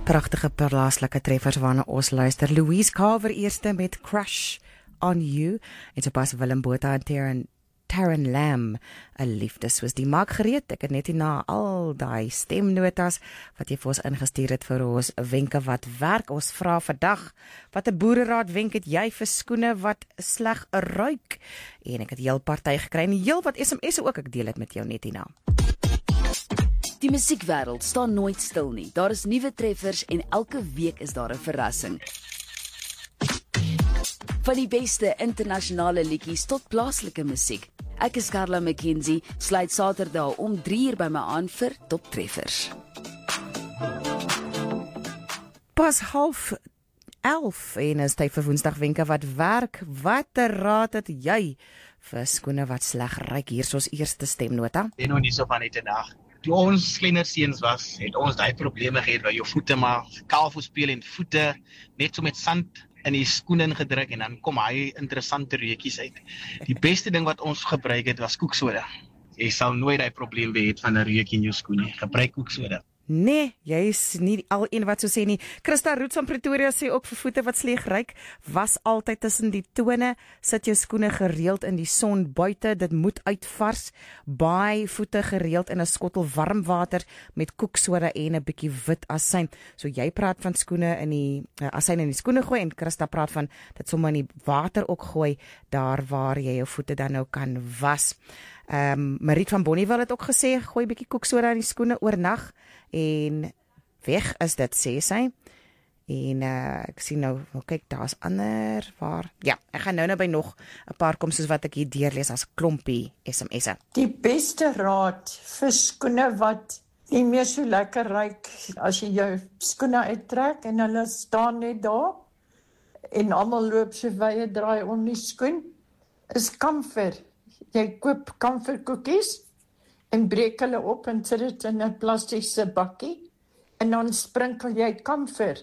Pragtige plaaslike treffers waarna ons luister. Louise Carver eerste met Crush on You en sopas Willem Botha en Taran Lamb, 'n liefdesoos. Die maak gereed. Ek het net na al daai stemnotas wat jy vir ons ingestuur het vir ons wenke wat werk. Ons vra vandag, wat 'n boereraad wenk het jy vir skoene wat sleg ruik? En ek het heel party gekry en heel wat SMS'e ook. Ek deel dit met jou net hierna. Die musiekwêreld staan nooit stil nie. Daar is nuwe treffers en elke week is daar 'n verrassing. Van die beste internasionale liedjies tot plaaslike musiek. Ek is Carla McKenzie, sluit Saterdag om 3:00 by my aan vir Top Treffers. Pas 10:30 en is tyd vir Woensdag wenke wat werk. Watter raad het jy vir skoene wat sleg ruik? Hier is ons eerste stemnota. Dit nog nie so van uit 'n dag. Toe ons kleiner seuns was, het ons daai probleme gehad waar jou voete maar kaal speel en voete net so met sand in die skoene ingedruk en dan kom hy interessante reukjies uit. Die beste ding wat ons gebruik het was koeksoda. Jy sal nooit daai probleem hê van 'n reuk in jou skoen nie. Gebruik koeksoda. Nee, jy is nie al een wat so sê nie. Christa Roots van Pretoria sê ook vir voete wat sleg ruik, was altyd tussen die tone, sit jou skoene gereeld in die son buite, dit moet uitvars, baai voete gereeld in 'n skottel warm water met koeksoda en 'n bietjie wit asyn. So jy praat van skoene in die asyn in die skoene gooi en Christa praat van dit sommer in die water ook gooi daar waar jy jou voete dan nou kan was. Mariet van Bonnievale het ook gesê, gooi bietjie koeksoda in die skoene oornag en weg is dit, sê sy. En ek sien nou, kyk, daar's ander waar. Ja, ek gaan nou by nog 'n paar kom soos wat ek hier deurlees as klompie SMS'e. Die beste raad vir skoene wat nie meer so lekker ruik as jy jou skoene uittrek en hulle staan net daar en almal loop so wye draai om die skoen, is kamfer. Jy koop kamferkoekies en breek hulle op en sit dit in 'n plastiese bakkie en dan sprinkel jy kamfer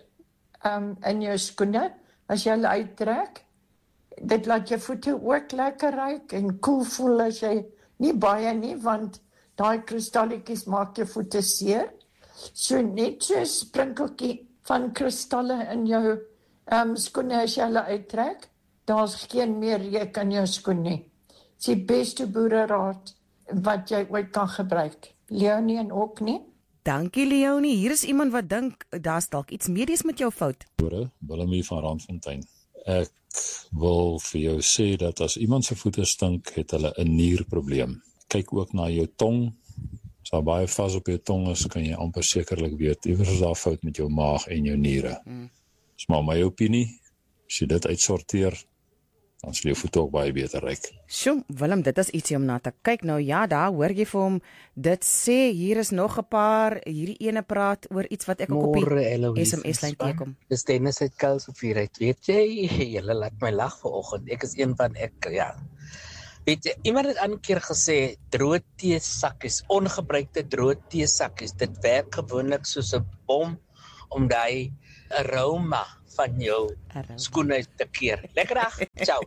in jou skoene as jy hulle uittrek. Dit laat jou voete ook lekker ruik en koel voel as jy nie baie nie, want daai kristalletjies maak jou voete seer. So net so 'n sprinkeltjie van kristalle in jou skoene as jy hulle uittrek, daar's geen meer reuk in jou skoen nie. Dis die beste boereraad wat jy ooit kan gebruik. Leonie en ook nie. Dankie Leonie, hier is iemand wat dink, daar's dalk iets medies met jou fout. Willem van Randfontein. Ek wil vir jou sê dat as iemand se voete stink, het hulle 'n nierprobleem. Kyk ook na jou tong. As daar baie vas op jou tong is, kan jy amper sekerlik weet, iewers is daar fout met jou maag en jou niere. Dis maar my opinie, as jy dit uitsorteer, dan sal jou voete ook baie beter ruik. Sjoe, Willem, dit is ietsie om na te kyk. Nou ja, daar hoor jy vir hom dit sê. Hier is nog 'n paar, hierdie ene praat oor iets wat ek ook op die SMS-lyn teekom. Dis Dennis uit Kuilsrivier uit. Weet jy, julle laat my lag vanoggend. Ek is een van ja. Weet jy, iemand het 'n keer gesê droë teesakkies, ongebruikte droë teesakkies, dit werk gewoonlik soos 'n bom om daai aroma van jou skoene te keer. Lekker dag. Ciao.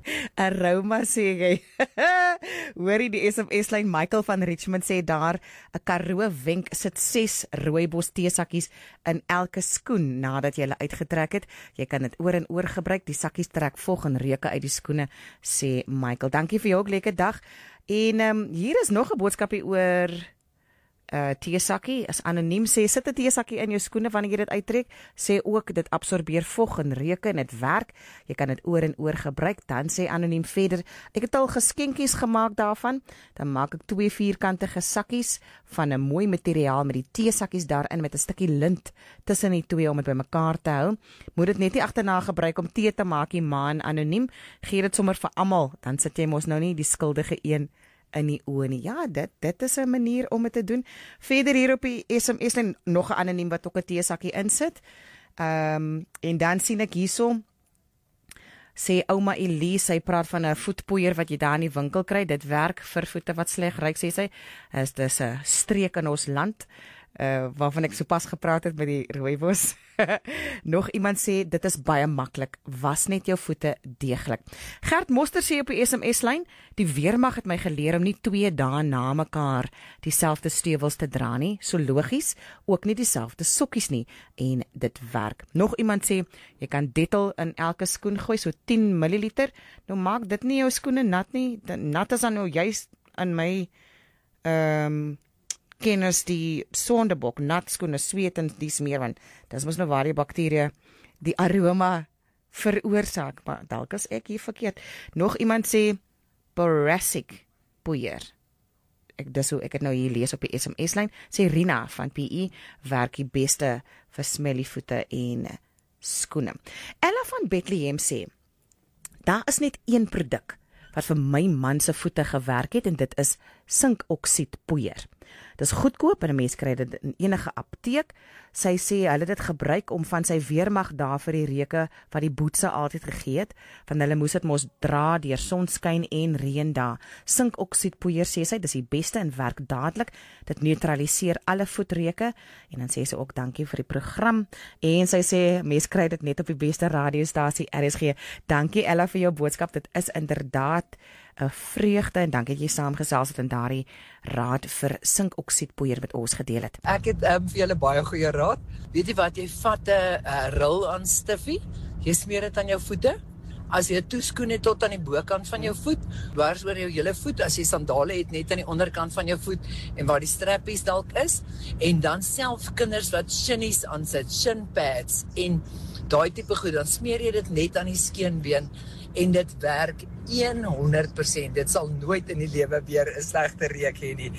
Aroma sê jy. Hoorie die SMS-lyn Michael van Richmond sê daar 'n Karoo wenk sit 6 rooibos teesakkies in elke skoen nadat jy hulle uitgetrek het. Jy kan dit oor en oor gebruik. Die sakkies trek vog en reuke uit die skoene, sê Michael. Dankie vir jou ook, lekker dag. En hier is nog 'n boodskapie oor teesakkie, as anoniem sê, sit 'n teesakkie in jou skoene wanneer jy dit uittrek, sê ook dit absorbeer vog en reuke en dit werk, jy kan dit oor en oor gebruik. Dan sê anoniem verder, ek het al geskenkies gemaak daarvan, dan maak ek 2 vierkantige sakkies van 'n mooi materiaal met die teesakkies daarin met 'n stukkie lint tussen die twee om dit bymekaar te hou. Moet dit net nie agterna gebruik om tee te maak nie, man. Anoniem, gee dit sommer vir almal, dan sit jy mos nou nie die skuldige een in die oë nie. Ja, dit is 'n manier om dit te doen. Verder hier op die SMS en nog 'n anoniem wat ook 'n teesakkie insit. En dan sien ek hierso sê ouma Elise, sy praat van 'n voetpoeier wat jy daar in die winkel kry. Dit werk vir voete wat sleg ruik, sê sy. Dis 'n streek in ons land. waarvan ek sopas gepraat het met die rooibos. Nog iemand sê, dit is baie maklik, was net jou voete deeglik. Gert Moster sê op die SMS-lyn, die weermag het my geleer om nie 2 dae na mekaar dieselfde stewels te dra nie, so logies, ook nie dieselfde sokkies nie, en dit werk. Nog iemand sê, jy kan Dettol in elke skoen gooi, so 10 milliliter, nou maak dit nie jou skoene nat nie, nat is dan nou juist in my kennis die sondebok, nat skoene, sweet en dies meer, want dis mos nou waar die bakterie die aroma veroorsaak, maar dalk is ek hier verkeerd. Nog iemand sê, boracic poeier. Ek het nou hier lees op die SMS-lyn, sê Rina van PE, werk die beste vir smelly voete en skoene. Ella van Bethlehem sê, daar is net een produk wat vir my man se voete gewerk het, en dit is sinkoksied poeier. Dis goedkoop en 'n mens kry dit in enige apteek. Sy sê hulle het dit gebruik om van sy weermag daar vir die reuke wat die boetse altyd gegee het, want hulle moes dit mos dra deur sonskyn en reën daar. Sinkoksiedpoeier sê sy, dis die beste en werk dadelik. Dit neutraliseer alle voetreuke, en dan sê sy ook dankie vir die program, en sy sê mens kry dit net op die beste radiostasie RSG. Dankie Ella vir jou boodskap, dit is inderdaad 'n vreugde, en dankie dat jy saamgesels het en daardie raad vir sinkoksiedpoeier met ons gedeel het. Ek het vir julle baie goeie raad. Weet jy wat, jy vat 'n ril aan stiffie, jy smeer dit aan jou voete. As jy 'n toeskoen het tot aan die bokant van jou voet, dwars oor jou hele voet, as jy sandale het net aan die onderkant van jou voet en waar die strappies dalk is, en dan self kinders wat shinnies aansit, shin pads en daai tipe goed, dan smeer jy dit net aan die skeenbeen en dit werk 100%. Dit sal nooit in die lewe weer 'n slegte reuk hê nie.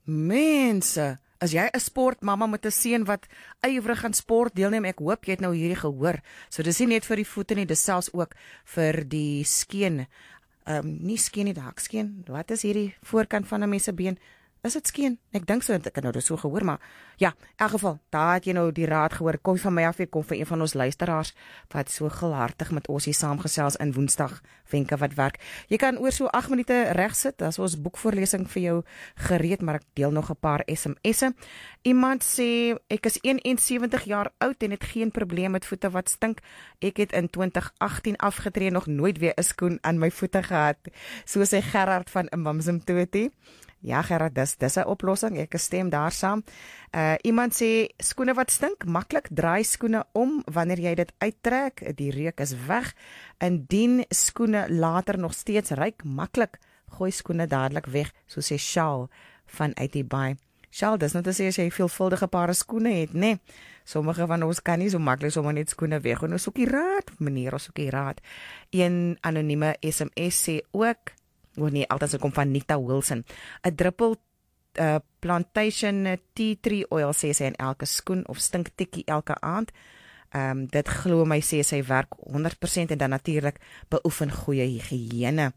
Mense, as jy 'n sportmamma met 'n seun wat ywerig aan sport deelneem, ek hoop jy het nou hierdie gehoor. So dis nie net vir die voete nie, dis selfs ook vir die skeen. Nie skeen nie, die hakskeen. Wat is hierdie voorkant van 'n mens se been? Is dit skeen? Ek dink so, ek het nou dit so gehoor, maar ja, in elk geval, daar het jy nou die raad gehoor. Kom van my af, kom van een van ons luisteraars wat so gulhartig met ons hier saamgesels in Woensdag wenke wat werk. Jy kan oor so 8 minute reg sit, as ons boekvoorlesing vir jou gereed, maar ek deel nog 'n paar SMS'e. Iemand sê, ek is 71 jaar oud en het geen probleem met voete wat stink. Ek het in 2018 afgetree, nog nooit weer 'n skoen aan my voete gehad. So sê Gerard van Imamsumtoti. Ja Gerard, dis 'n oplossing, ek stem daar saam. Iemand sê, skoene wat stink, maklik draai skoene om wanneer jy dit uittrek, die reuk is weg. Indien skoene later nog steeds ruik, maklik, gooi skoene dadelik weg, so sê Shaal van Uitiebaai. Shaal, dis nou te sê as jy veelvuldige pare skoene het, nee. Sommige van ons kan nie so maklik sommer net skoene weg, en ons soek die raad, meneer, ons soek die raad. Een anonieme SMS sê ook, nee, altyd kom van Nita Wilson, 'n druppel plantation tea tree oil sê sy in elke skoen of stinktikkie elke aand. Dit glo my sê sy werk 100% en dan natuurlik beoefen goeie higiëne.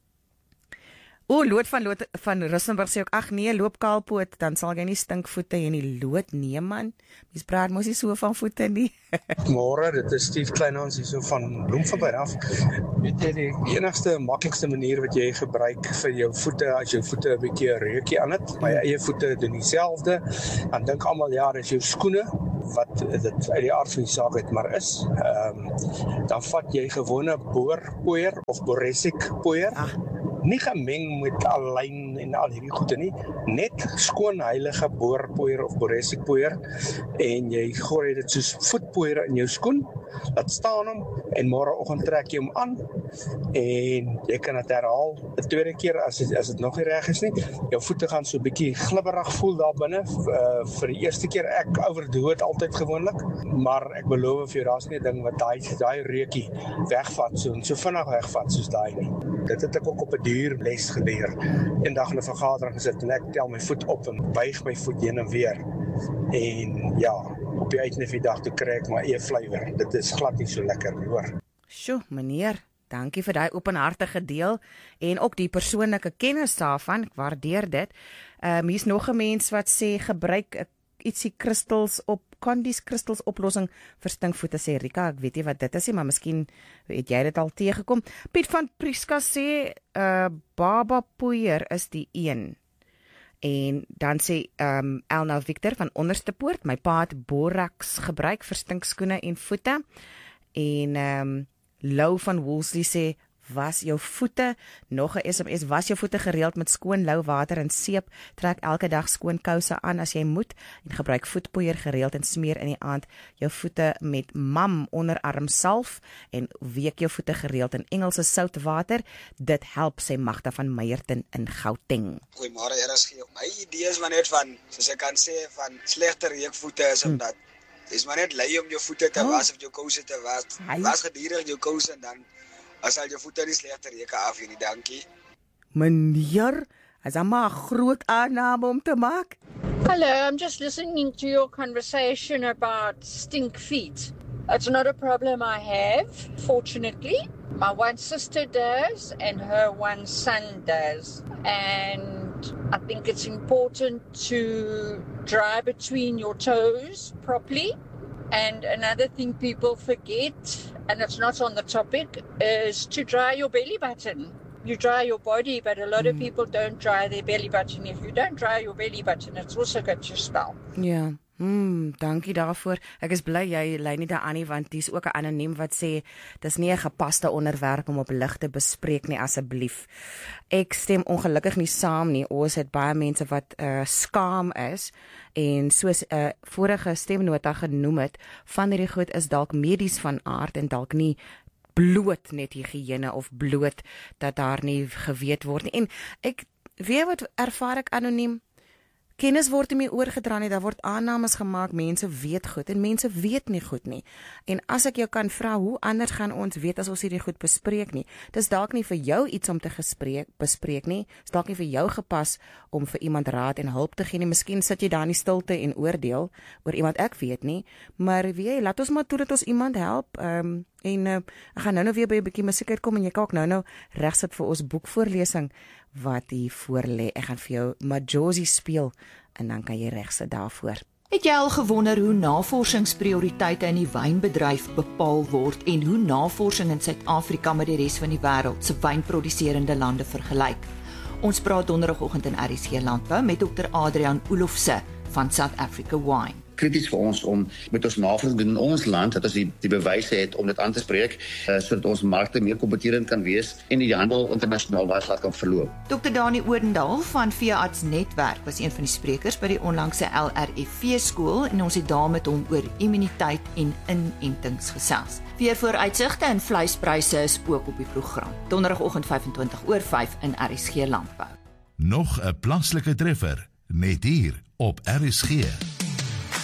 Lood van Russenburg sê ook, ag nee, loop kaalpoot, dan sal jy nie stinkvoete hê nie. Lood, nee man, mens praat mos nie so van voete nie. Môre, dit is Steve Kleinhans hier so van Bloemfontein af. Weet jy, die enigste maklikste manier wat jy gebruik vir jou voete, as jou voete 'n bietjie 'n reukie aan het, maar jou eie voete doen dieselfde, dan dink almal ja, dis jou skoene wat dit uit die aard van die saak uit maar is. Dan vat jy gewone boorpoeier of boresic poeier. Nie gemeng met alyn en al hierdie goede nie, net skoon heilige boorpoeier of boresic poeier, en jy gooi dit soos voetpoeier in jou skoen, laat staan hom, en môreoggend trek jy hom aan, en jy kan dit herhaal 'n tweede keer as dit nog nie reg is nie. Jou voete gaan so 'n bietjie glibberig voel daar binne. Vir die eerste keer, ek overdoe dit altyd gewoonlik, maar ek beloof vir jou, daar's nie 'n ding wat daai reukie wegvat, so vinnig wegvat soos daai nie. Dit het ek ook op 'n duur les geleer. Eendag in 'n vergadering gesit en ek tel my voet op en buig my voet heen en weer. En ja, op die einde van die dag toe kry ek my eie flavour. Dit is glad nie so lekker nie, hoor. Sjoe, meneer, dankie vir daai openhartige deel en ook die persoonlike kennis daarvan. Ek waardeer dit. Hier's nog 'n mens wat sê gebruik ietsie kristals op Candice kristals oplossing vir stinkvoete, sê Rika. Ek weet nie wat dit is nie, maar miskien het jy dit al teëgekom. Piet van Prieska sê baba poeier is die een. En dan sê Elna Victor van Onderstepoort, my pa het borax gebruik vir stinkskoene en voete. En Lou van Woolsley sê, was jou voete, nog 'n SMS, was jou voete gereeld met skoon lou water en seep, trek elke dag skoon kouse aan as jy moet, en gebruik voetpoeier gereeld en smeer in die aand jou voete met mam onderarmsalf, en week jou voete gereeld in Engelse soutwater, dit help, sê Magda van Meyerton in Gauteng. Goeiemôre, RSG. My idee is maar net van, soos ek kan sê, van slegte reukvoete is omdat, is maar net lui om jou voete te was of jou kouse te was, was gedierig jou kouse en dan as al jou voete nie slegte reuke af nie, dankie. Meneer, is dat maar 'n groot aanname om te maak? Hello, I'm just listening to your conversation about stink feet. It's not a problem I have, fortunately. My one sister does and her one son does. And I think it's important to dry between your toes properly. And another thing people forget, and it's not on the topic, is to dry your belly button. You dry your body, but a lot of people don't dry their belly button. If you don't dry your belly button, it's also got to smell. Ja, dankie daarvoor. Ek is bly jy lei nie daaraan nie, want dis ook 'n anoniem wat sê dis nie 'n gepaste onderwerp om op lig te bespreek nie, asseblief. Ek stem ongelukkig nie saam nie. Ons het baie mense wat skaam is en soos 'n vorige stemnota genoem het, van hierdie goed is dalk medies van aard en dalk nie bloot net higiëne of bloot dat daar nie geweet word nie. En ek weet wat ervaar ek anoniem. Kennis word nie meer oorgedra nie, daar word aannames gemaak, mense weet goed en mense weet nie goed nie. En as ek jou kan vra, hoe anders gaan ons weet as ons hierdie goed bespreek nie? Dis dalk nie vir jou iets om te bespreek nie, dis dalk nie vir jou gepas om vir iemand raad en hulp te gee nie. Miskien sit jy daar in die stilte en oordeel oor iemand, ek weet nie, maar weet jy, laat ons maar toe dat ons iemand help. Ek gaan nou weer by 'n bietjie musiek uitkom en jy kan ook nou reg sit vir ons boekvoorlesing wat hier voor lê. Ek gaan vir jou Majosi speel en dan kan jy reg sit daarvoor. Het jy al gewonder hoe navorsingsprioriteite in die wynbedryf bepaal word en hoe navorsing in Suid-Afrika met die res van die wêreld se wynproduserende lande vergelyk? Ons praat donderdagoggend in RSG Landbou met Dr. Adrian Olofse van South Africa Wine. Krities vir ons om met ons navorsing in ons land, dat ons die bewyse het om dit aan te spreek, sodat ons markte meer kompeterend kan wees en die handel internasionaal baie kan verloop. Dr. Dani Odendaal van Veearts Netwerk was een van die sprekers by die onlangse LRFV skool en ons het daar met hom oor immuniteit en inentings gesels. Veevooruitsigte en vleispryse is ook op die program. Donderdagoggend 5:25 in RSG Landbou. Nog 'n plaaslike treffer, net hier op RSG.